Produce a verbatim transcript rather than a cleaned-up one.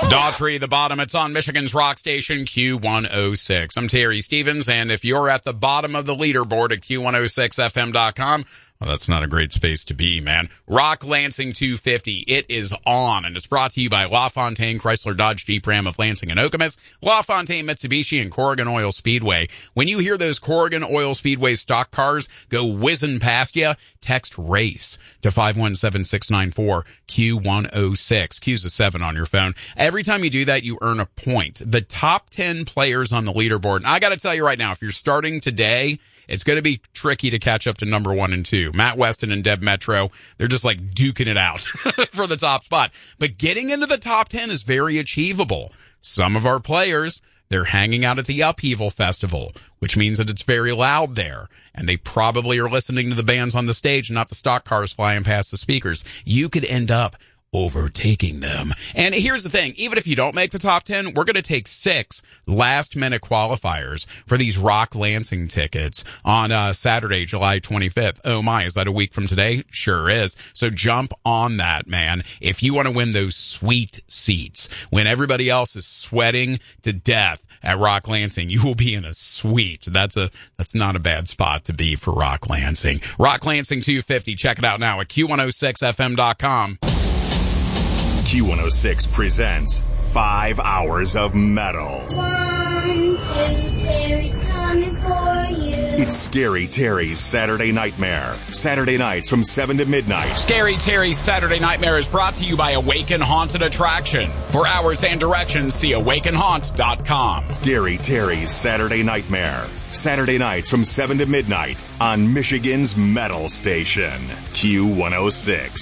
Daughtry, the bottom. It's on Michigan's rock station, Q one oh six. I'm Terry Stevens, and if you're at the bottom of the leaderboard at Q one oh six F M dot com, well, that's not a great space to be, man. Rock Lansing two fifty, it is on, and it's brought to you by LaFontaine Chrysler Dodge Jeep Ram of Lansing and Okemos, LaFontaine Mitsubishi, and Corrigan Oil Speedway. When you hear those Corrigan Oil Speedway stock cars go whizzing past you, text RACE to five one seven six nine four Q one oh six. Q's a seven on your phone. Every time you do that, you earn a point. The top ten players on the leaderboard, and I got to tell you right now, if you're starting today, it's going to be tricky to catch up to number one and two. Matt Weston and Deb Metro, they're just like duking it out for the top spot. But getting into the top ten is very achievable. Some of our players, they're hanging out at the Upheaval Festival, which means that it's very loud there. And they probably are listening to the bands on the stage, not the stock cars flying past the speakers. You could end up overtaking them. And here's the thing, even if you don't make the top ten, we're going to take six last minute qualifiers for these Rock Lansing tickets on uh, Saturday, July twenty-fifth. Oh my, is that a week from today? Sure is. So jump on that, man, if you want to win those sweet seats. When everybody else is sweating to death at Rock Lansing, you will be in a suite. That's a that's not a bad spot to be for Rock Lansing. Rock Lansing two fifty. Check it out now at Q one oh six F M dot com. Q one oh six presents Five Hours of Metal. One, two, Terry's coming for you. It's Scary Terry's Saturday Nightmare. Saturday nights from seven to midnight. Scary Terry's Saturday Nightmare is brought to you by Awaken Haunted Attraction. For hours and directions, see awaken haunt dot com. Scary Terry's Saturday Nightmare. Saturday nights from seven to midnight on Michigan's Metal Station, Q one oh six.